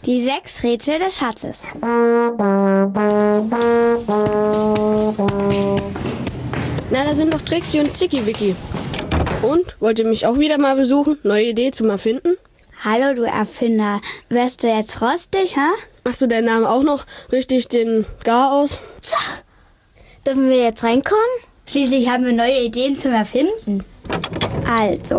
Die 6 Rätsel des Schatzes. Na, da sind noch Trixie und Zicki-Wicki. Und, wollt ihr mich auch wieder mal besuchen? Neue Idee zum Erfinden? Hallo, du Erfinder. Wärst du jetzt rostig, hä? Machst du deinen Namen auch noch richtig den Gar aus? So. Dürfen wir jetzt reinkommen? Schließlich haben wir neue Ideen zum Erfinden. Also.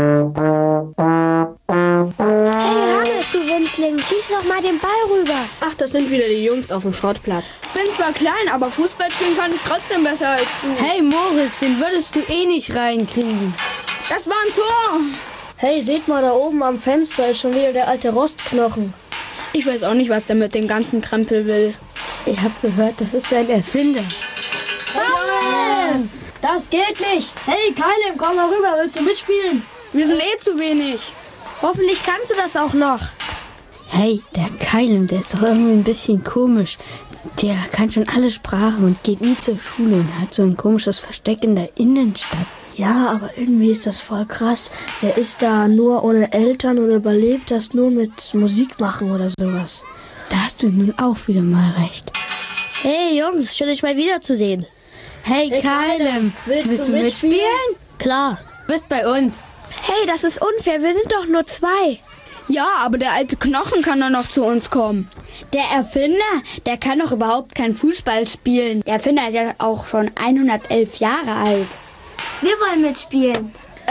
Hey Hannes, du Windling, schieß doch mal den Ball rüber. Ach, das sind wieder die Jungs auf dem Schrottplatz. Bin zwar klein, aber Fußball spielen kann ich trotzdem besser als du. Hey Moritz, den würdest du eh nicht reinkriegen. Das war ein Tor. Hey, seht mal, da oben am Fenster ist schon wieder der alte Rostknochen. Ich weiß auch nicht, was der mit dem ganzen Krempel will. Ich hab gehört, das ist ein Erfinder. Kalem! Das geht nicht! Hey, Kalem, komm mal rüber, willst du mitspielen? Wir sind eh zu wenig. Hoffentlich kannst du das auch noch. Hey, der Kalem, der ist doch irgendwie ein bisschen komisch. Der kann schon alle Sprachen und geht nie zur Schule und hat so ein komisches Versteck in der Innenstadt. Ja, aber irgendwie ist das voll krass. Der ist da nur ohne Eltern und überlebt das nur mit Musik machen oder sowas. Da hast du nun auch wieder mal recht. Hey Jungs, schön euch mal wiederzusehen. Hey Kalem, willst du mitspielen? Klar. Bist bei uns. Hey, das ist unfair, wir sind doch nur 2. Ja, aber der alte Knochen kann doch noch zu uns kommen. Der Erfinder, der kann doch überhaupt kein Fußball spielen. Der Erfinder ist ja auch schon 111 Jahre alt. Wir wollen mitspielen.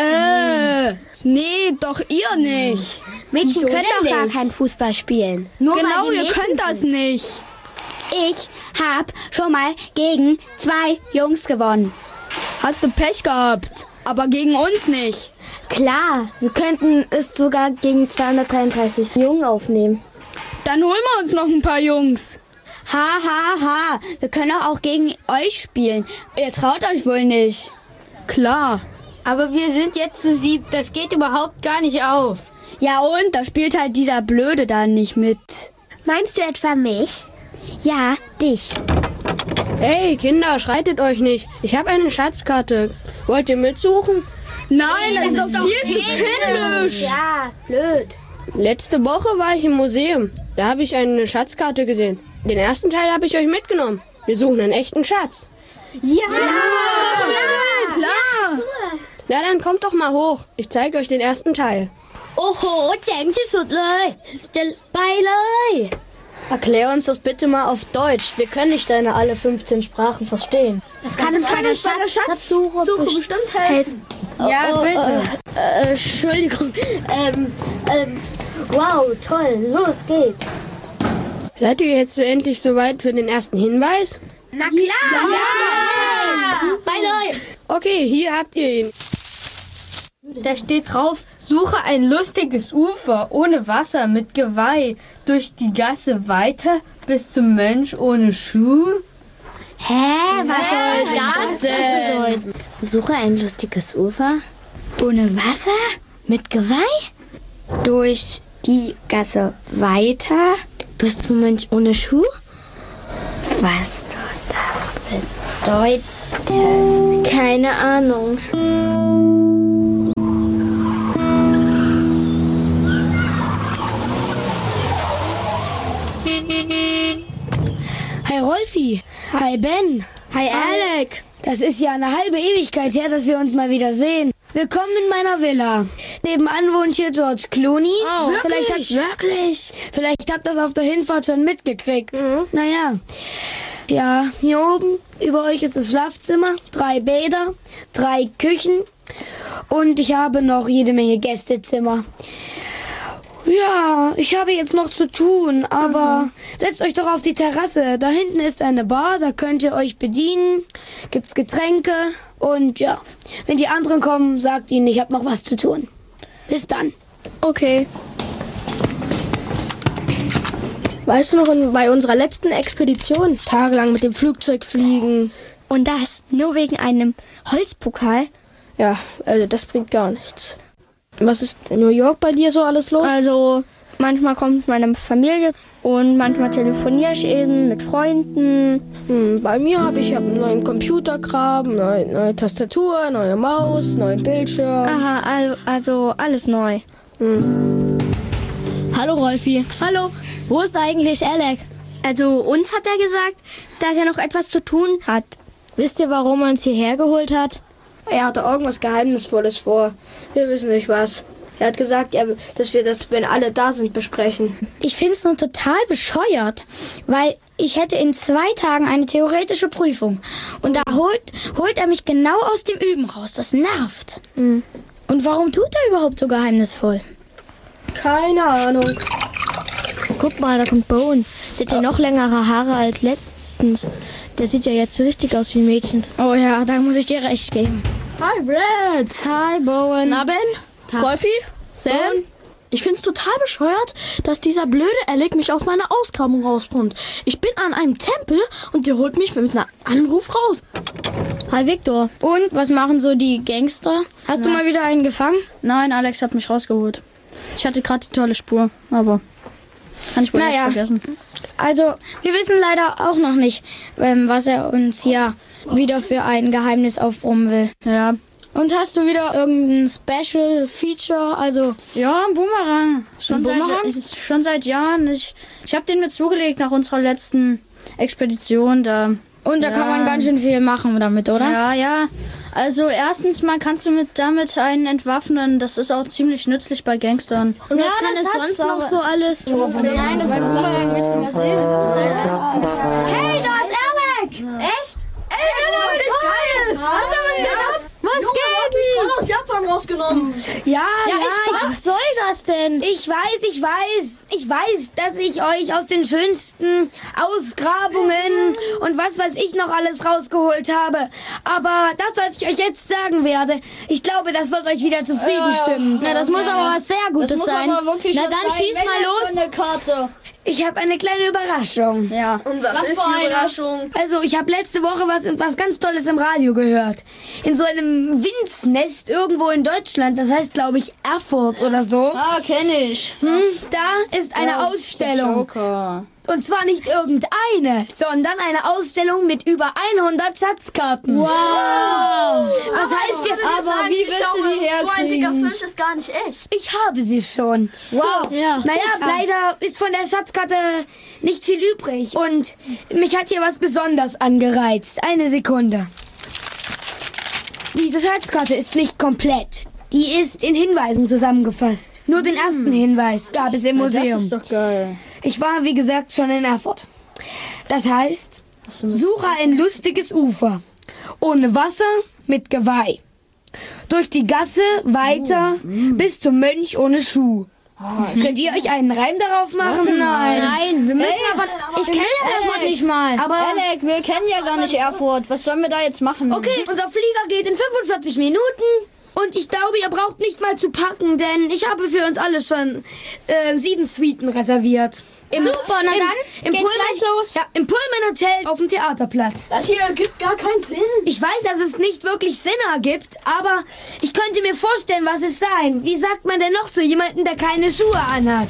Nee, doch ihr nicht. Mädchen Wieso können denn doch gar nicht? kein Fußball spielen. Nur Genau, weil die ihr Mädchen könnt das sind. nicht. Ich hab schon mal gegen 2 Jungs gewonnen. Hast du Pech gehabt, aber gegen uns nicht. Klar, wir könnten es sogar gegen 233 Jungen aufnehmen. Dann holen wir uns noch ein paar Jungs. Ha, ha, ha. Wir können doch auch gegen euch spielen. Ihr traut euch wohl nicht. Klar. Aber wir sind jetzt zu 7, das geht überhaupt gar nicht auf. Ja und? Da spielt halt dieser Blöde da nicht mit. Meinst du etwa mich? Ja, dich. Hey, Kinder, schreitet euch nicht. Ich habe eine Schatzkarte. Wollt ihr mitsuchen? Nein, das ist doch viel zu kindisch. Ja, blöd. Letzte Woche war ich im Museum. Da habe ich eine Schatzkarte gesehen. Den ersten Teil habe ich euch mitgenommen. Wir suchen einen echten Schatz. Ja, Klar. Na, dann kommt doch mal hoch. Ich zeige euch den ersten Teil. โอ้โหเจ๋งที่สุดเลยจะไปเลย Erklär uns das bitte mal auf Deutsch. Wir können nicht deine alle 15 Sprachen verstehen. Das kann uns bei der Schatzsuche bestimmt helfen. Ja, bitte. Entschuldigung. Wow, toll. Los geht's. Seid ihr jetzt so endlich soweit für den ersten Hinweis? Na klar! Ja! Bei Leute! Okay, hier habt ihr ihn. Da steht drauf, suche ein lustiges Ufer ohne Wasser mit Geweih durch die Gasse weiter bis zum Mönch ohne Schuh. Hä? Was soll das bedeuten? Suche ein lustiges Ufer. Ohne Wasser? Mit Geweih? Durch die Gasse weiter? Bis zum Mönch ohne Schuh? Was soll das bedeuten? Keine Ahnung. Hi Rolfi. Hi Ben. Hi Alec. Das ist ja eine halbe Ewigkeit her, dass wir uns mal wieder sehen. Willkommen in meiner Villa. Nebenan wohnt hier George Clooney. Oh, Wirklich? Vielleicht habt ihr das auf der Hinfahrt schon mitgekriegt. Naja. Ja, hier oben über euch ist das Schlafzimmer, 3 Bäder, 3 Küchen und ich habe noch jede Menge Gästezimmer. Ja, ich habe jetzt noch zu tun, aber setzt euch doch auf die Terrasse. Da hinten ist eine Bar, da könnt ihr euch bedienen, gibt's Getränke und ja, wenn die anderen kommen, sagt ihnen, ich habe noch was zu tun. Bis dann. Okay. Weißt du noch, bei unserer letzten Expedition, tagelang mit dem Flugzeug fliegen. Und das nur wegen einem Holzpokal? Ja, also das bringt gar nichts. Was ist in New York bei dir so alles los? Also, manchmal kommt meine Familie und manchmal telefoniere ich eben mit Freunden. Bei mir habe ich einen neuen Computerkram, neue Tastatur, neue Maus, neuen Bildschirm. Aha, also alles neu. Hallo Rolfi. Hallo. Wo ist eigentlich Alec? Also uns hat er gesagt, dass er noch etwas zu tun hat. Wisst ihr, warum er uns hierher geholt hat? Er hatte irgendwas Geheimnisvolles vor. Wir wissen nicht was. Er hat gesagt, dass wir das, wenn alle da sind, besprechen. Ich find's nur total bescheuert, weil ich hätte in 2 Tagen eine theoretische Prüfung. Und da holt er mich genau aus dem Üben raus. Das nervt. Und warum tut er überhaupt so geheimnisvoll? Keine Ahnung. Guck mal, da kommt Bowen. Der hat ja noch längere Haare als letztens. Der sieht ja jetzt so richtig aus wie ein Mädchen. Oh ja, da muss ich dir recht geben. Hi, Brad. Hi, Bowen. Na, Ben? Rolfi? Sam? Ich find's total bescheuert, dass dieser blöde Alec mich aus meiner Ausgrabung rauspumpt. Ich bin an einem Tempel und der holt mich mit einem Anruf raus. Hi, Victor. Und, was machen so die Gangster? Hast du mal wieder einen gefangen? Nein, Alex hat mich rausgeholt. Ich hatte gerade die tolle Spur, aber kann ich wohl nicht vergessen. Also, wir wissen leider auch noch nicht, was er uns hier wieder für ein Geheimnis aufbrummen will. Ja. Und hast du wieder irgendein Special Feature? Also Ja, ein Boomerang. Boomerang? Schon seit Jahren. Ich habe den mir zugelegt nach unserer letzten Expedition da. Und da kann man ganz schön viel machen damit, oder? Ja. Also erstens mal kannst du damit einen entwaffnen. Das ist auch ziemlich nützlich bei Gangstern. Und was kann es sonst noch so alles? Nein, das ist Hey, da ist Alec! Echt? Was geht? Ich aus Japan rausgenommen. Ja, Was soll das denn? Ich weiß, dass ich euch aus den schönsten Ausgrabungen und was weiß ich noch alles rausgeholt habe. Aber das, was ich euch jetzt sagen werde, ich glaube, das wird euch wieder zufrieden stimmen. Na, das muss aber was sehr Gutes sein. Na dann schieß mal los. Eine Karte. Ich habe eine kleine Überraschung. Ja. Und was ist die Überraschung? Also, ich habe letzte Woche was ganz Tolles im Radio gehört. In so einem Windsnest irgendwo in Deutschland. Das heißt, glaube ich, Erfurt oder so. Ah, kenne ich. Da ist eine Ausstellung. Joker. Und zwar nicht irgendeine, sondern eine Ausstellung mit über 100 Schatzkarten. Wow. Was heißt wir... Aber wie willst du die So ein dicker herkriegen? Fisch ist gar nicht echt. Ich habe sie schon. Wow. Ja. Naja, leider ist von der Schatzkarte nicht viel übrig. Und mich hat hier was besonders angereizt. Eine Sekunde. Diese Schatzkarte ist nicht komplett. Die ist in Hinweisen zusammengefasst. Nur den ersten Hinweis gab es im Museum. Das ist doch geil. Ich war, wie gesagt, schon in Erfurt. Das heißt, suche ein lustiges Ufer. Ohne Wasser, mit Geweih. Durch die Gasse weiter bis zum Mönch ohne Schuh. Könnt ihr euch einen Reim darauf machen? Nein, wir müssen Ich kenne Erfurt nicht mal. Aber Alec, wir kennen ja gar nicht Erfurt. Was sollen wir da jetzt machen? okay, unser Flieger geht in 45 Minuten. Und ich glaube, ihr braucht nicht mal zu packen, denn ich habe für uns alle schon 7 Suiten reserviert. Super, na dann im geht's Pullman, gleich los. Ja, im Pullman Hotel auf dem Theaterplatz. Das hier ergibt gar keinen Sinn. Ich weiß, dass es nicht wirklich Sinn ergibt, aber ich könnte mir vorstellen, was es sein. Wie sagt man denn noch zu jemandem, der keine Schuhe anhat?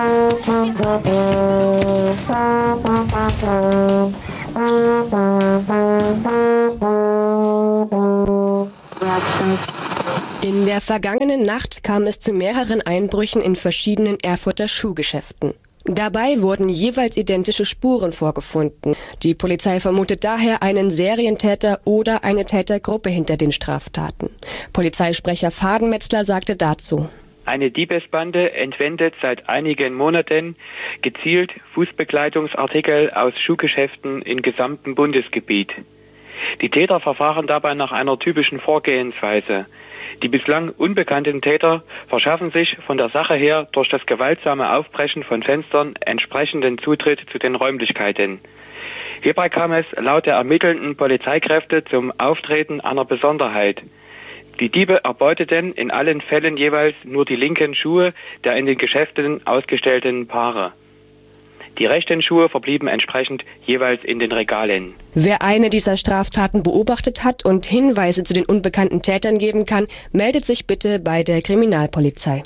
In der vergangenen Nacht kam es zu mehreren Einbrüchen in verschiedenen Erfurter Schuhgeschäften. Dabei wurden jeweils identische Spuren vorgefunden. Die Polizei vermutet daher einen Serientäter oder eine Tätergruppe hinter den Straftaten. Polizeisprecher Fadenmetzler sagte dazu: Eine Diebesbande entwendet seit einigen Monaten gezielt Fußbekleidungsartikel aus Schuhgeschäften im gesamten Bundesgebiet. Die Täter verfahren dabei nach einer typischen Vorgehensweise. Die bislang unbekannten Täter verschaffen sich von der Sache her durch das gewaltsame Aufbrechen von Fenstern entsprechenden Zutritt zu den Räumlichkeiten. Hierbei kam es laut der ermittelnden Polizeikräfte zum Auftreten einer Besonderheit. Die Diebe erbeuteten in allen Fällen jeweils nur die linken Schuhe der in den Geschäften ausgestellten Paare. Die rechten Schuhe verblieben entsprechend jeweils in den Regalen. Wer eine dieser Straftaten beobachtet hat und Hinweise zu den unbekannten Tätern geben kann, meldet sich bitte bei der Kriminalpolizei.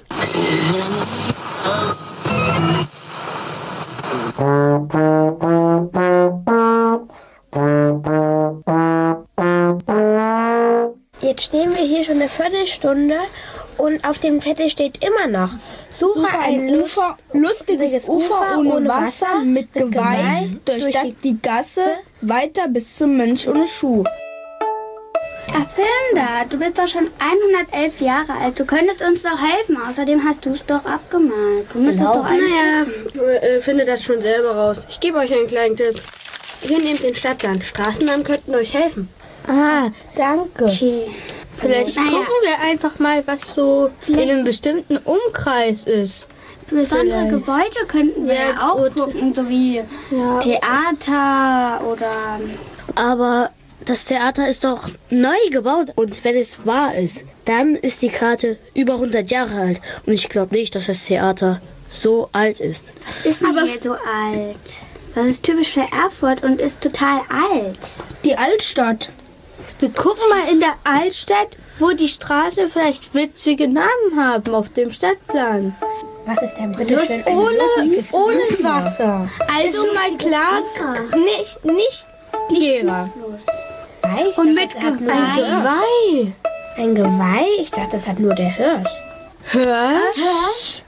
Jetzt stehen wir hier schon eine Viertelstunde Und auf dem Zettel steht immer noch: Suche ein lustiges Ufer ohne Wasser mit Geweih, durch die Gasse weiter bis zum Mönch ohne Schuh. Erfinder, du bist doch schon 111 Jahre alt. Du könntest uns doch helfen. Außerdem hast du es doch abgemalt. Du müsstest doch eigentlich wissen. Findet das schon selber raus. Ich gebe euch einen kleinen Tipp. Hier nehmt den Stadtplan. Straßennamen könnten euch helfen. Ah, danke. Okay. Vielleicht gucken wir einfach mal, was so in einem bestimmten Umkreis ist. Besondere Gebäude könnten wir ja auch gucken, so wie Theater oder... Aber das Theater ist doch neu gebaut. Und wenn es wahr ist, dann ist die Karte über 100 Jahre alt. Und ich glaube nicht, dass das Theater so alt ist. Was ist denn hier so alt? Das ist typisch für Erfurt und ist total alt. Die Altstadt. Wir gucken mal in der Altstadt, wo die Straßen vielleicht witzige Namen haben auf dem Stadtplan. Was ist denn bitte schön Ohne Wasser. Also mal klar, nicht Lehrer. Und mit Geweih. Ein Geweih? Ich dachte, das hat nur der Hirsch. Hirsch?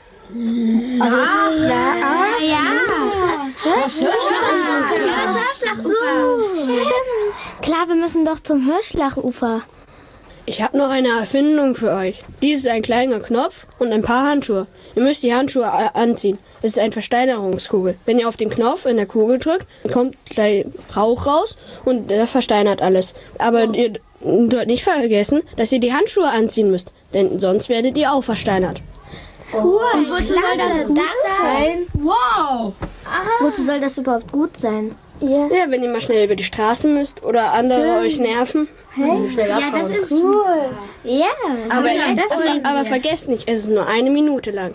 Klar, wir müssen doch zum Hirschlachufer. Ich habe noch eine Erfindung für euch. Dies ist ein kleiner Knopf und ein paar Handschuhe. Ihr müsst die Handschuhe anziehen. Es ist eine Versteinerungskugel. Wenn ihr auf den Knopf in der Kugel drückt, kommt gleich Rauch raus und der versteinert alles. Aber ihr dort nicht vergessen, dass ihr die Handschuhe anziehen müsst, denn sonst werdet ihr auch versteinert. Cool. Und wozu soll das gut sein? Wow! Wozu soll das überhaupt gut sein? Ja, wenn ihr mal schnell über die Straße müsst oder andere euch nerven. Ja, das ist cool. Ja. Aber vergesst nicht, es ist nur 1 Minute lang.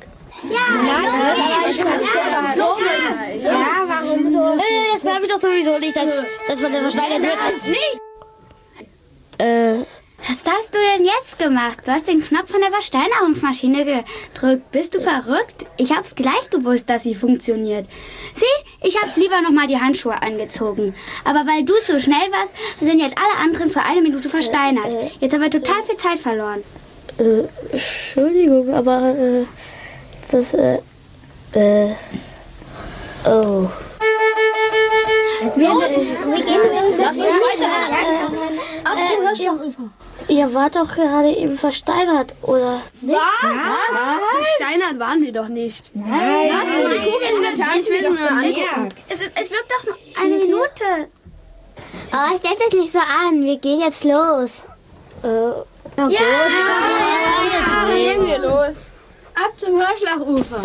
Warum so? Das glaube ich doch sowieso nicht, dass man den versteinert wird. Was hast du denn jetzt gemacht? Du hast den Knopf von der Versteinerungsmaschine gedrückt. Bist du verrückt? Ich hab's gleich gewusst, dass sie funktioniert. Sieh, ich hab lieber noch mal die Handschuhe angezogen. Aber weil du so schnell warst, sind jetzt alle anderen für 1 Minute versteinert. Jetzt haben wir total viel Zeit verloren. Entschuldigung, aber das, oh. Ihr wart doch gerade eben versteinert, oder? Versteinert waren wir doch nicht. Nein. Es wirkt doch nur 1 Minute. Oh, stell dich nicht so an. Wir gehen jetzt los. Jetzt gehen wir los. Ab zum Hirschlachufer.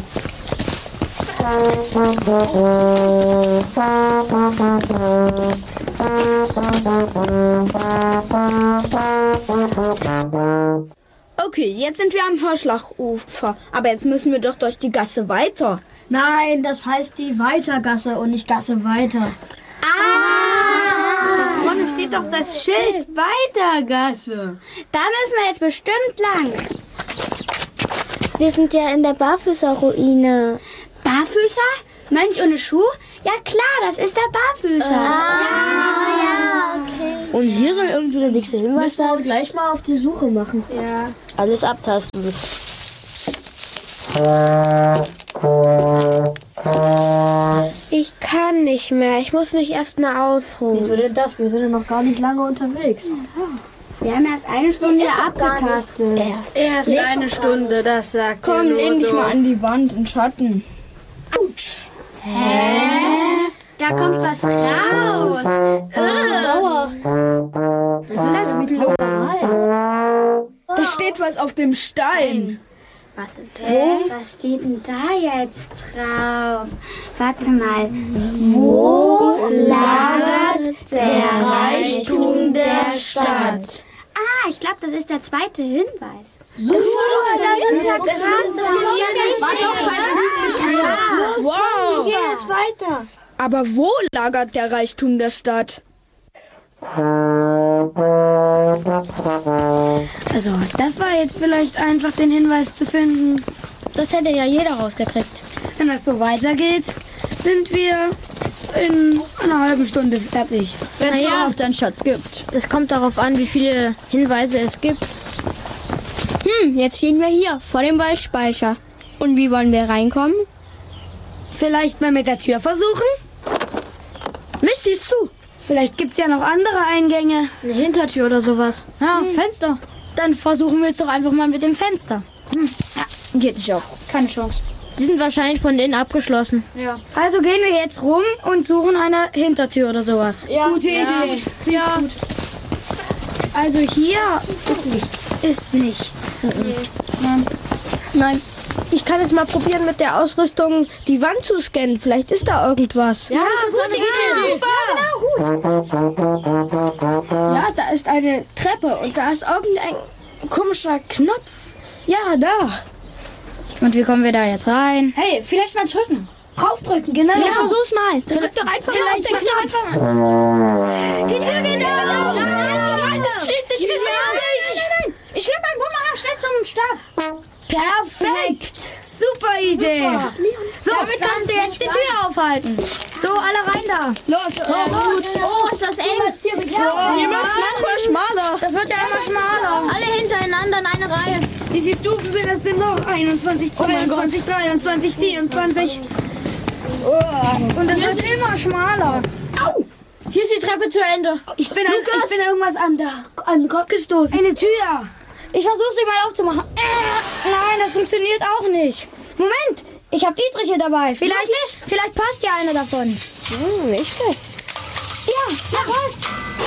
Okay, jetzt sind wir am Hirschlachufer. Aber jetzt müssen wir doch durch die Gasse weiter. Nein, das heißt die Weitergasse und nicht Gasse weiter. Vorne steht doch das Schild Weitergasse. Da müssen wir jetzt bestimmt lang. Wir sind ja in der Barfüßer-Ruine. Barfüßer? Mönch ohne Schuh? Ja klar, das ist der Barfüßer. Okay. Und hier soll irgendwo der nächste Hinweis sein. Müssen wir gleich mal auf die Suche machen. Ja. Alles abtasten. Ich kann nicht mehr. Ich muss mich erst mal ausruhen. Wieso denn das? Wir sind ja noch gar nicht lange unterwegs. Wir haben erst 1 Stunde abgetastet. Erst 1 Stunde, das sagt Komm, ihr nur lehn dich so. mal an die Wand in Schatten. Da kommt was raus. Was ist das mit Da steht was auf dem Stein. Was steht denn da jetzt drauf? Warte mal. Wo lagert der Reichtum der Stadt? Ah, ich glaube, das ist der zweite Hinweis. Wow. Geh jetzt weiter. Aber wo lagert der Reichtum der Stadt? Also, das war jetzt vielleicht einfach, den Hinweis zu finden. Das hätte ja jeder rausgekriegt. Wenn das so weitergeht, sind wir in einer halben Stunde fertig. Wenn es überhaupt einen Schatz gibt. Es kommt darauf an, wie viele Hinweise es gibt. jetzt stehen wir hier vor dem Waldspeicher. Und wie wollen wir reinkommen? Vielleicht mal mit der Tür versuchen? Mist, die ist zu. Vielleicht gibt's ja noch andere Eingänge. Eine Hintertür oder sowas. Ja, Fenster. Dann versuchen wir es doch einfach mal mit dem Fenster. Ja, geht nicht auf. Keine Chance. Die sind wahrscheinlich von innen abgeschlossen. Ja. Also gehen wir jetzt rum und suchen eine Hintertür oder sowas. Ja. Gute Idee. Ja. Gut. Also hier Ist nichts. ist nichts. Nein. Ich kann es mal probieren, mit der Ausrüstung die Wand zu scannen. Vielleicht ist da irgendwas. Ja, das ist eine gute Idee. Ja, da ist eine Treppe und da ist irgendein komischer Knopf. Ja, da. Und wie kommen wir da jetzt rein? Hey, vielleicht mal drücken. Draufdrücken, genau. Ja, versuch's mal. Drück doch einfach mal auf den Knopf. Die Tür geht auf. Schließ dich nicht Nein. Ich schlepp meinen Bumerang schnell zum Stab. Perfekt. Super Idee. So, damit kannst du jetzt die Tür aufhalten. So, alle rein da. Los. Oh, ist das eng. Ihr müsst manchmal schmaler. Das wird ja immer schmaler. Alle hintereinander in eine Reihe. Wie viele Stufen sind das denn noch? 21, 22, 23, 24. Und das wird immer schmaler. Au! Hier ist die Treppe zu Ende. Ich bin irgendwas an den Kopf gestoßen. Eine Tür. Ich versuche sie mal aufzumachen. Nein, das funktioniert auch nicht. Moment, ich habe Dietrich hier dabei. Vielleicht passt ja einer davon. Nicht schlecht. Ja, passt.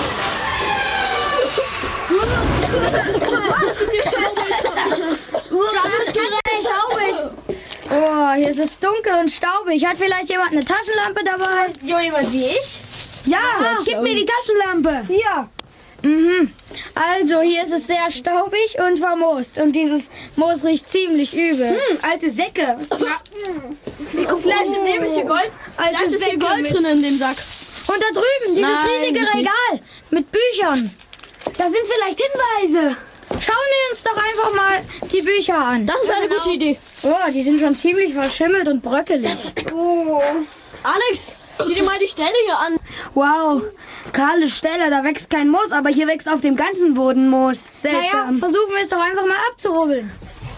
Oh, hier ist es dunkel und staubig. Hat vielleicht jemand eine Taschenlampe dabei? Jemand wie ich? Ja, gib mir die Taschenlampe. Hier. Also, hier ist es sehr staubig und vermoost. Und dieses Moos riecht ziemlich übel. Alte Säcke. Vielleicht nehme ich hier Gold. Vielleicht ist hier Gold drin in dem Sack. Und da drüben, dieses riesige Regal mit Büchern. Da sind vielleicht Hinweise. Schauen wir uns doch einfach mal die Bücher an. Das ist eine gute Idee. Oh, die sind schon ziemlich verschimmelt und bröckelig. Alex, sieh dir mal die Stelle hier an. Wow, kahle Stelle, da wächst kein Moos, aber hier wächst auf dem ganzen Boden Moos. Naja, Seltsam. versuchen wir es doch einfach mal abzurubbeln.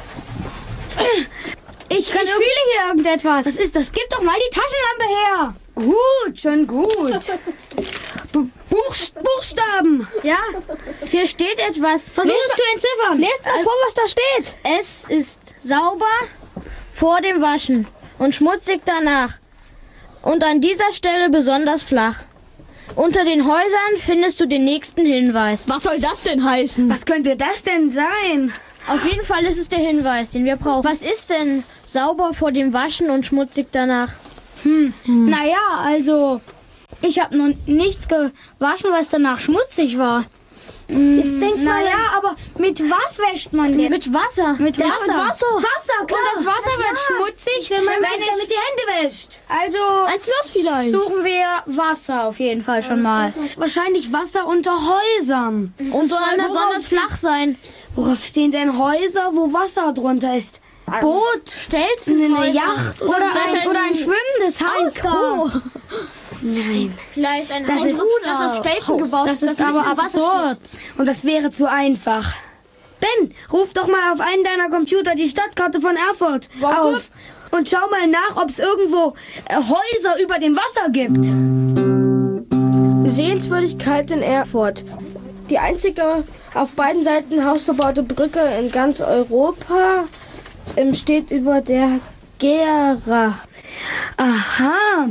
Ich fühle hier irgendetwas. Was ist das? Gib doch mal die Taschenlampe her. Gut, schon gut. Buchstaben. Ja, hier steht etwas. Versuch es zu entziffern. Lest mal vor, was da steht. Es ist sauber vor dem Waschen und schmutzig danach. Und an dieser Stelle besonders flach. Unter den Häusern findest du den nächsten Hinweis. Was soll das denn heißen? Was könnte das denn sein? Auf jeden Fall ist es der Hinweis, den wir brauchen. Was ist denn sauber vor dem Waschen und schmutzig danach? Naja, also ich habe noch nichts gewaschen, was danach schmutzig war. Jetzt denk mal. Naja, aber mit was wäscht man denn? Mit Wasser. Mit Wasser. Wasser, klar. Und das Wasser wird schmutzig, wenn man wenn damit die Hände wäscht. Also Ein Fluss vielleicht. suchen wir Wasser auf jeden Fall schon mal. Wahrscheinlich Wasser unter Häusern. Und soll besonders flach sein. Worauf stehen denn Häuser, wo Wasser drunter ist? Boot, Stelzen, eine Yacht oder ein schwimmendes Haus. Da. Nein. Vielleicht ein Das Haus, ist- das auf Stelzen gebaut ist. Das ist aber absurd. Und das wäre zu einfach. Ben, ruf doch mal auf einen deiner Computer die Stadtkarte von Erfurt auf. Und schau mal nach, ob es irgendwo Häuser über dem Wasser gibt. Sehenswürdigkeit in Erfurt. Die einzige auf beiden Seiten hausbebaute Brücke in ganz Europa steht über der Gera. Aha.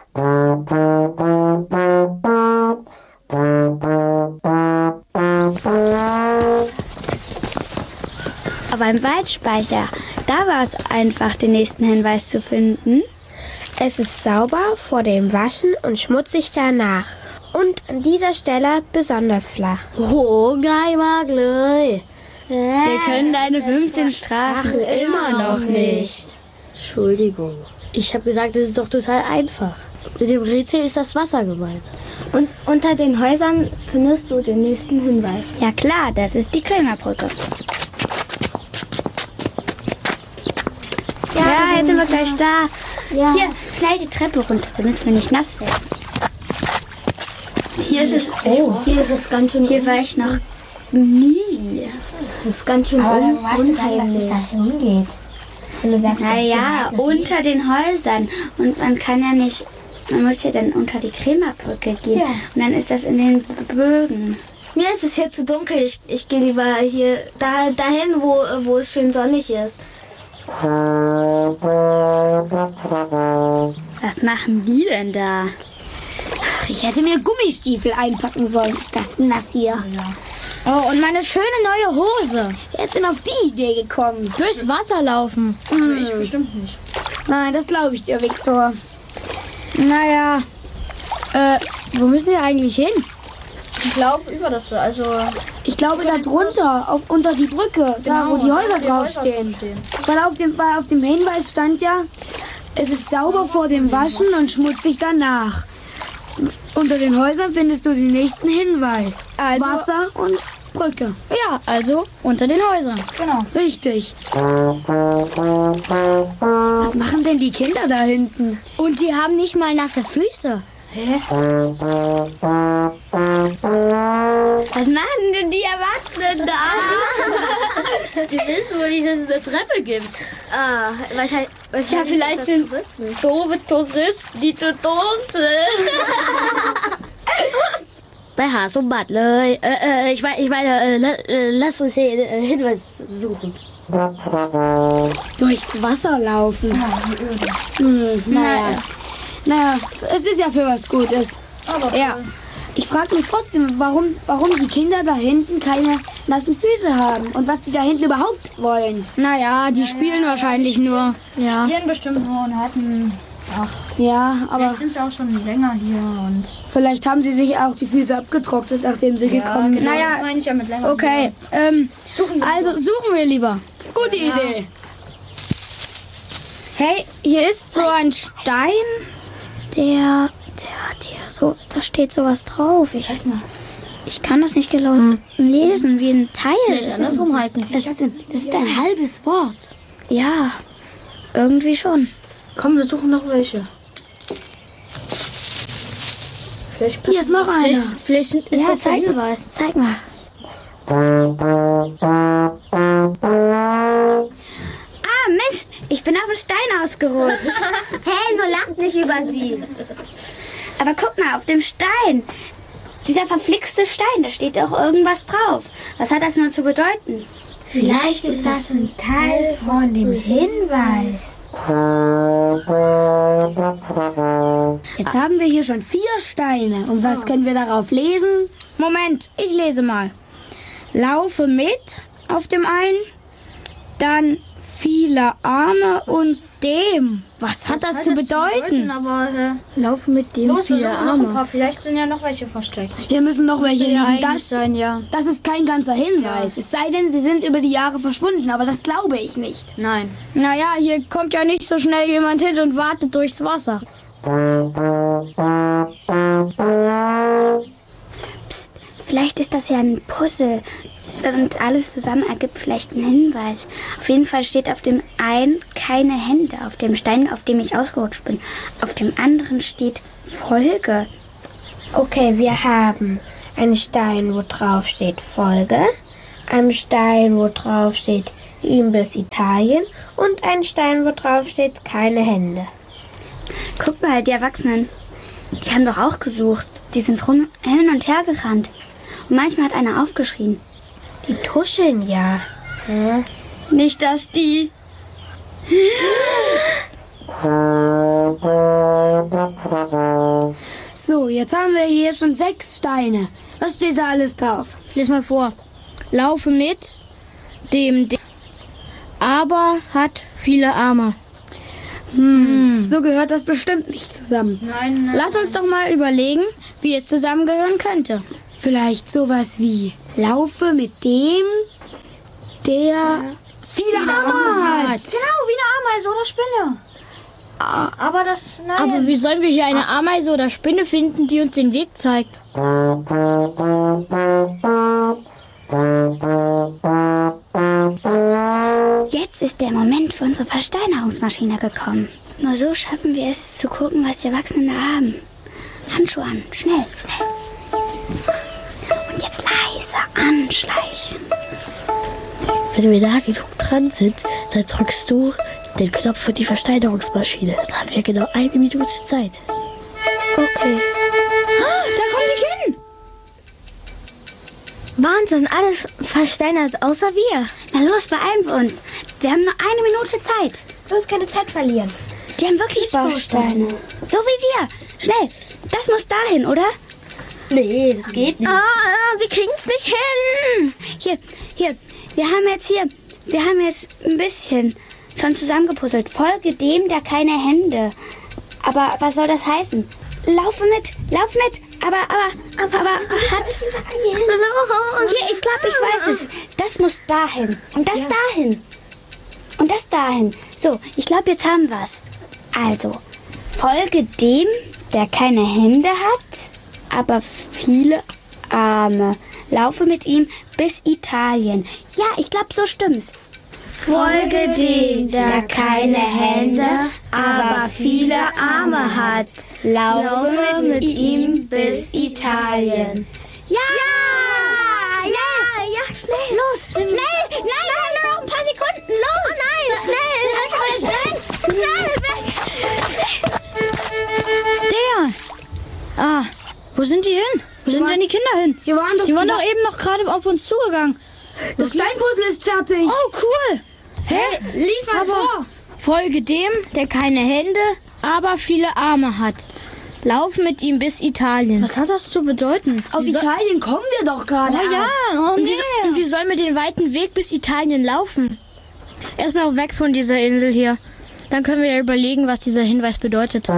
Aber im Waldspeicher, da war es einfach, den nächsten Hinweis zu finden. Es ist sauber vor dem Waschen und schmutzig danach. Und an dieser Stelle besonders flach. Oh, geil, Magley. Wir können deine 15 Strafen immer noch nicht. Entschuldigung. Ich habe gesagt, es ist doch total einfach. Mit dem Rätsel ist das Wasser gemeint. Und unter den Häusern findest du den nächsten Hinweis. Ja klar, das ist die Krämerbrücke. Ja, jetzt sind wir gleich da. Ja. Hier, knall die Treppe runter, damit wir nicht nass werden. Hier ist es. Hier ist es ganz schön. Hier war ich noch nie. Das ist ganz schön unheimlich. Dass das hingeht. Wenn du sagst, Naja, unter den Häusern. Und man kann ja nicht, man muss ja dann unter die Krämerbrücke gehen. Ja. Und dann ist das in den Bögen. Mir ist es hier zu dunkel. Ich gehe lieber hier dahin, wo es schön sonnig ist. Was machen die denn da? Ich hätte mir Gummistiefel einpacken sollen. Ist das nass hier? Oh, und meine schöne neue Hose. Wer ist denn auf die Idee gekommen? Durchs Wasser laufen. Also ich bestimmt nicht. Nein, das glaube ich dir, Viktor. Naja, wo müssen wir eigentlich hin? Ich glaube, über das, also... Ich glaube da drunter, unter die Brücke, da wo die Häuser draufstehen. Weil auf dem Hinweis stand ja, es ist sauber vor dem Waschen und schmutzig danach. Unter den Häusern findest du den nächsten Hinweis. Also- Wasser und Brücke. Ja, also unter den Häusern. Genau. Richtig. Was machen denn die Kinder da hinten? Und die haben nicht mal nasse Füße. Was machen denn die Erwachsenen da? Die wissen wohl nicht, dass es eine Treppe gibt. Ah, wahrscheinlich Ja, vielleicht sind doofe Touristen, die zu doof sind. bei Haas und Butler. Ich meine, lass uns hier Hinweis suchen. Durchs Wasser laufen. Naja, es ist ja für was Gutes. Ja. Ich frage mich trotzdem, warum die Kinder da hinten keine nassen Füße haben und was die da hinten überhaupt wollen. Naja, die spielen wahrscheinlich nur. Ja. Spielen bestimmt nur und hatten... Ja, aber Vielleicht sind sie auch schon länger hier und... vielleicht haben sie sich auch die Füße abgetrocknet, nachdem sie gekommen sind. Das meine ich ja mit länger. Okay, also suchen wir lieber. Gute Idee. Hey, hier ist so ein Stein, der hat hier so, da steht sowas drauf. Ich kann das nicht genau lesen, wie ein Teil. Andersrum halten. Das ist ein halbes Wort. Ja, irgendwie schon. Komm, wir suchen noch welche. Hier ist noch einer. Vielleicht ist das ein Hinweis. Zeig mal. Ah, Mist, ich bin auf den Stein ausgerutscht. Hey, nur lacht nicht über sie. Aber guck mal, auf dem Stein. Dieser verflixte Stein, da steht doch irgendwas drauf. Was hat das nur zu bedeuten? vielleicht ist das ein Teil von dem Hinweis. Jetzt haben wir hier schon 4 Steine. Und was können wir darauf lesen? Moment, ich lese mal. Laufe mit auf dem einen, dann viele Arme und dem. Was hat das zu bedeuten? Aber Laufe mit dem, los, wir viele suchen noch ein Arme. paar. Vielleicht sind ja noch welche versteckt. Hier müssen noch welche Müsste ja liegen. eigentlich sein, ja. Das ist kein ganzer Hinweis. Es sei denn, sie sind über die Jahre verschwunden. Aber das glaube ich nicht. Nein. Naja, hier kommt ja nicht so schnell jemand hin und wartet durchs Wasser. Vielleicht ist das ja ein Puzzle. Und alles zusammen ergibt vielleicht einen Hinweis. Auf jeden Fall steht auf dem einen keine Hände, auf dem Stein, auf dem ich ausgerutscht bin. Auf dem anderen steht Folge. Okay, wir haben einen Stein, wo drauf steht Folge, einen Stein, wo drauf steht Imbiss Italien und einen Stein, wo drauf steht keine Hände. Guck mal, die Erwachsenen, die haben doch auch gesucht. Die sind hin und her gerannt. Und manchmal hat einer aufgeschrien. Die tuscheln ja. Nicht, dass die... So, jetzt haben wir hier schon 6 Steine. Was steht da alles drauf? Lies mal vor. Laufe mit dem, aber hat viele Arme. So gehört das bestimmt nicht zusammen. Nein, Lass uns doch mal überlegen, wie es zusammengehören könnte. Vielleicht sowas wie Laufe mit dem, der viele Arme hat. Genau, wie eine Ameise oder Spinne. Aber das, nein. Aber wie sollen wir hier eine Ameise oder Spinne finden, die uns den Weg zeigt? Jetzt ist der Moment für unsere Versteinerungsmaschine gekommen. Nur so schaffen wir es, zu gucken, was die Erwachsenen da haben. Handschuhe an, schnell, schnell. Und jetzt leise anschleichen. Wenn wir da genug dran sind, dann drückst du den Knopf für die Versteinerungsmaschine. Dann haben wir genau 1 Minute Zeit. Okay. Da kommt die Kin! Wahnsinn, alles versteinert, außer wir. Na los, beeilen wir uns. Wir haben nur 1 Minute Zeit. Bloß keine Zeit verlieren. Die haben wirklich Bausteine. So wie wir. Schnell. Das muss dahin, oder? Nee, das geht nicht. Wir kriegen es nicht hin. Hier. Wir haben jetzt ein bisschen schon zusammengepuzzelt. Folge dem, der keine Hände. Aber was soll das heißen? Lauf mit. Aber hat... Hier, ich glaube, ich weiß es. Das muss dahin. Und das dahin. Und das dahin. So, ich glaube, jetzt haben wir's. Also, folge dem, der keine Hände hat, aber viele Arme. Laufe mit ihm bis Italien. Ja, ich glaube, so stimmt's. Folge dem, der keine Hände, aber viele Arme hat. Laufe mit ihm bis Italien. Ja, schnell. Los, schnell. Nein, noch ein paar Sekunden. Los. Oh nein, schnell weg. Der! Wo sind die hin? Wo sind denn die Kinder hin? Die waren doch eben noch gerade auf uns zugegangen. Das Steinpuzzle ist fertig. Oh, cool. Hä? Lies mal vor. Folge dem, der keine Hände, aber viele Arme hat. Lauf mit ihm bis Italien. Was hat das zu bedeuten? Aus Italien kommen wir doch gerade. Oh ja, und wie sollen wir den weiten Weg bis Italien laufen? Erstmal weg von dieser Insel hier. Dann können wir ja überlegen, was dieser Hinweis bedeutet. Oh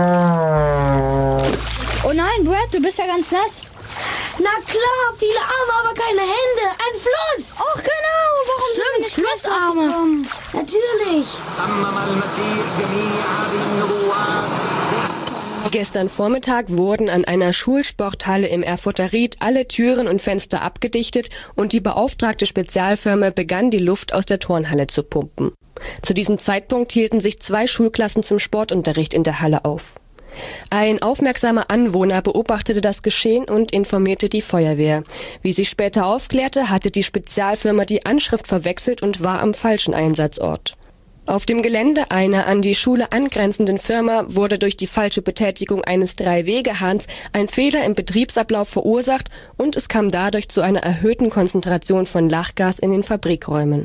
nein, Brad, du bist ja ganz nass. Na klar, viele Arme, aber keine Hände. Ein Fluss. Ach genau, warum sind wir nicht Flussarme? Natürlich. Gestern Vormittag wurden an einer Schulsporthalle im Erfurter Ried alle Türen und Fenster abgedichtet und die beauftragte Spezialfirma begann, die Luft aus der Turnhalle zu pumpen. Zu diesem Zeitpunkt hielten sich 2 Schulklassen zum Sportunterricht in der Halle auf. Ein aufmerksamer Anwohner beobachtete das Geschehen und informierte die Feuerwehr. Wie sich später aufklärte, hatte die Spezialfirma die Anschrift verwechselt und war am falschen Einsatzort. Auf dem Gelände einer an die Schule angrenzenden Firma wurde durch die falsche Betätigung eines 3-Wegehahns ein Fehler im Betriebsablauf verursacht und es kam dadurch zu einer erhöhten Konzentration von Lachgas in den Fabrikräumen.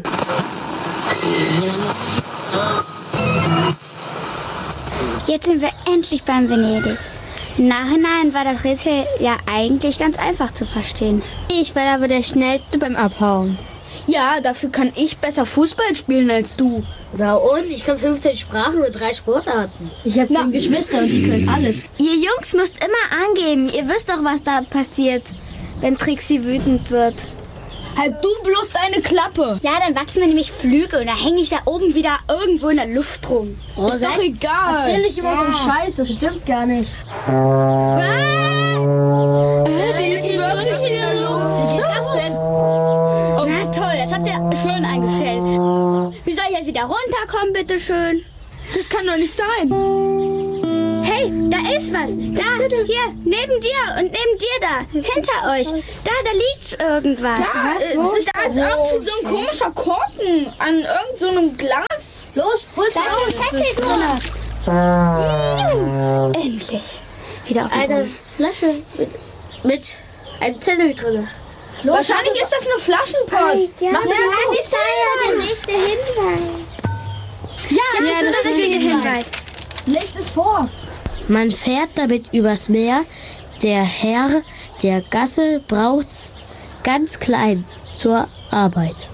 Jetzt sind wir endlich beim Venedig. Im Nachhinein war das Rätsel ja eigentlich ganz einfach zu verstehen. Ich war aber der Schnellste beim Abhauen. Ja, dafür kann ich besser Fußball spielen als du. Na und? Ich kann 15 Sprachen und 3 Sportarten. Ich habe 10 Geschwister und die können alles. Ihr Jungs müsst immer angeben. Ihr wisst doch, was da passiert, wenn Trixie wütend wird. Halt du bloß deine Klappe. Ja, dann wachsen mir nämlich Flügel und dann hänge ich da oben wieder irgendwo in der Luft rum. Oh, ist doch egal. Erzähl nicht immer so einen Scheiß, das stimmt gar nicht. Die ist wirklich in der Luft. Wie geht das denn? Na toll, das habt ihr schön eingestellt. Wie soll ich jetzt wieder runterkommen, bitteschön? Das kann doch nicht sein. Hey, da ist was. Da, hier, neben dir und neben dir da. Hinter euch. Da liegt irgendwas. Da ist irgendwie so ein komischer Korken an irgend so einem Glas. Los, hol's Da raus. ist ein Zettel drin. Endlich. Wieder auf den Eine Boden. Flasche mit einem Zettel drin. Los, Wahrscheinlich ist das eine Flaschenpost. Ja, Mach das ja, der nächste Hinweis. Ja, das ist der richtige Hinweis. Lest es vor. Man fährt damit übers Meer. Der Herr der Gasse braucht's ganz klein zur Arbeit.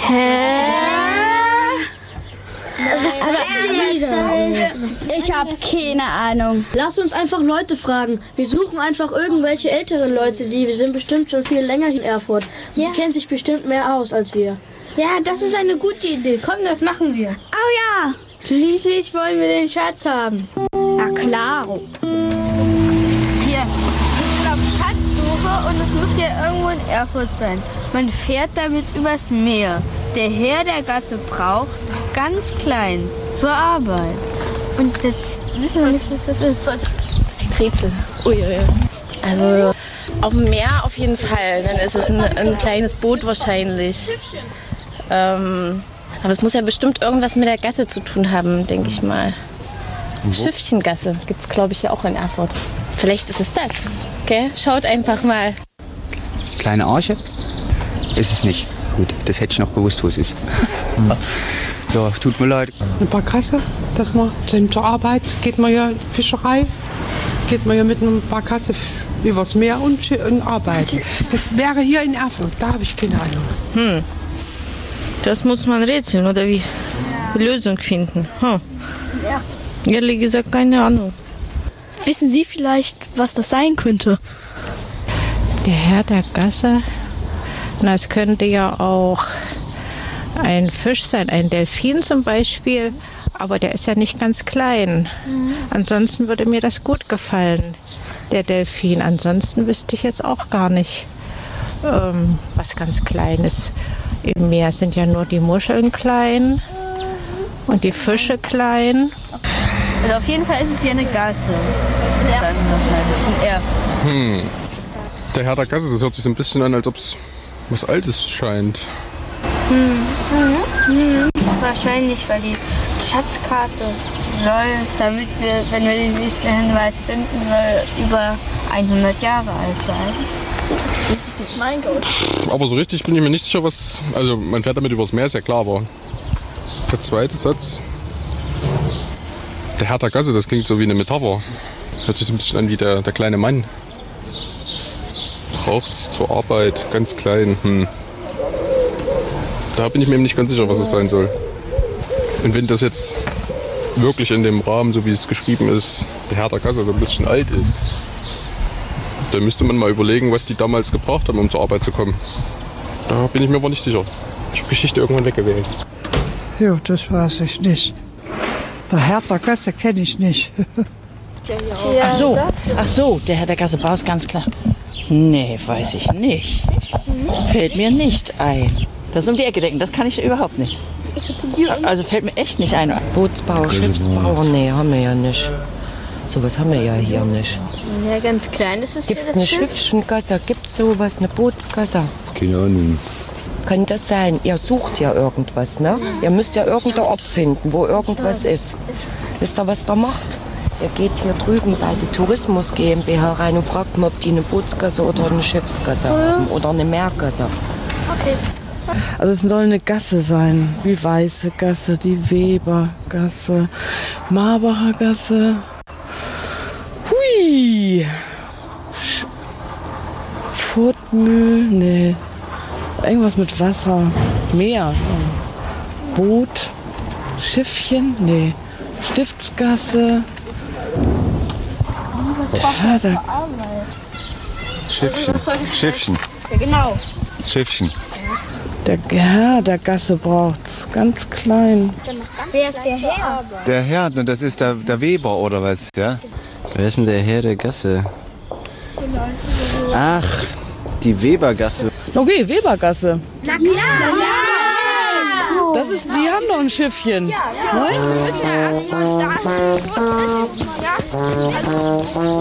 Ich habe keine Ahnung. Lass uns einfach Leute fragen. Wir suchen einfach irgendwelche älteren Leute, die sind bestimmt schon viel länger in Erfurt. Und die kennen sich bestimmt mehr aus als wir. Ja, das ist eine gute Idee. Komm, das machen wir. Oh ja. Schließlich wollen wir den Schatz haben. Na klar. Hier, wir sind auf Schatzsuche und es muss ja irgendwo in Erfurt sein. Man fährt damit übers Meer. Der Herr der Gasse braucht's ganz klein zur Arbeit. Und das wissen wir nicht, was das ist. Ein Rätsel. Uiui. Also auf dem Meer auf jeden Fall. Dann ist es ein kleines Boot wahrscheinlich. Aber es muss ja bestimmt irgendwas mit der Gasse zu tun haben, denke ich mal. Schiffchengasse gibt es, glaube ich, ja auch in Erfurt. Vielleicht ist es das. Okay, schaut einfach mal. Kleine Arche? Ist es nicht. Gut, das hätte ich noch gewusst, wo es ist. Ja, tut mir leid. Eine Barkasse, dass man zur Arbeit geht man ja Fischerei, geht man ja mit einer Barkasse übers Meer und arbeiten. Das wäre hier in Erfurt, da habe ich keine Ahnung. Das muss man rätseln, oder wie? Lösung finden. Ehrlich gesagt, keine Ahnung. Wissen Sie vielleicht, was das sein könnte? Der Herr der Gasse? Na, es könnte ja auch ein Fisch sein, ein Delfin zum Beispiel. Aber der ist ja nicht ganz klein. Ansonsten würde mir das gut gefallen, der Delfin. Ansonsten wüsste ich jetzt auch gar nicht, was ganz Kleines. Im Meer sind ja nur die Muscheln klein und die Fische klein. Also auf jeden Fall ist es hier eine Gasse. Dann wahrscheinlich in Erfurt. Der Herr der Gasse, das hört sich so ein bisschen an, als ob es was Altes scheint. Wahrscheinlich, weil die Schatzkarte soll, damit wir, wenn wir den nächsten Hinweis finden, soll über 100 Jahre alt sein. Mein Gott. Aber so richtig bin ich mir nicht sicher, was... Also man fährt damit übers Meer, ist ja klar, aber der zweite Satz... Der Herr der Gasse, das klingt so wie eine Metapher. Hört sich so ein bisschen an wie der kleine Mann. Braucht's zur Arbeit, ganz klein. Da bin ich mir eben nicht ganz sicher, was es sein soll. Und wenn das jetzt wirklich in dem Rahmen, so wie es geschrieben ist, der Herr der Gasse so ein bisschen alt ist, dann müsste man mal überlegen, was die damals gebraucht haben, um zur Arbeit zu kommen. Da bin ich mir aber nicht sicher. Ich habe Geschichte irgendwann weggewählt. Ja, das weiß ich nicht. Der Herr der Gasse kenne ich nicht. Ach so, der Herr der Gasse Baus, ganz klar. Nee, weiß ich nicht. Fällt mir nicht ein. Das ist um die Ecke denken, das kann ich überhaupt nicht. Also fällt mir echt nicht ein. Bootsbau, Schiffsbau, nee, haben wir ja nicht. Sowas haben wir ja hier nicht. Ja, ganz klein ist es. Gibt's eine Schiffchengasse? Gibt's sowas, eine Bootsgasse? Keine Ahnung. Kann das sein? Ihr sucht ja irgendwas, ne? Ihr müsst ja irgendeinen Ort finden, wo irgendwas ist. Wisst ihr, was der macht? Ihr geht hier drüben bei der Tourismus GmbH rein und fragt mal, ob die eine Bootsgasse oder eine Schiffsgasse haben oder eine Meergasse. Okay. Also es soll eine Gasse sein, wie Weiße Gasse, die Webergasse, Marbacher Gasse. Hui! Furtmühl, nee. Irgendwas mit Wasser. Meer. Boot. Schiffchen, nee. Stiftsgasse. Ja, Schiffchen. Ja, genau. Schiffchen. Der Herr der Gasse braucht's. Ganz klein. Wer ist der Herr? Der Herr, das ist der Weber oder was, ja? Wer ist denn der Herr der Gasse? Ach, die Webergasse. Okay, Webergasse. Na klar! Ja. Das ist, die haben doch ein Schiffchen. Ja. Wir müssen ja da, wo es ist. Ja.